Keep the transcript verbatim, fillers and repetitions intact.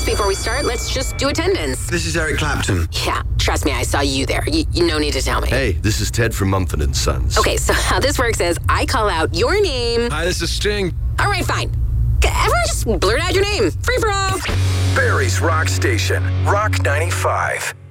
First, before we start, let's just do attendance. This is Eric Clapton. Yeah, trust me, I saw you there. You, you no need to tell me. Hey, this is Ted from Mumford and Sons. Okay, so how this works is I call out your name. Hi, this is Sting. All right, fine. Everyone just blurt out your name. Free for all. Barry's Rock Station, Rock ninety-five.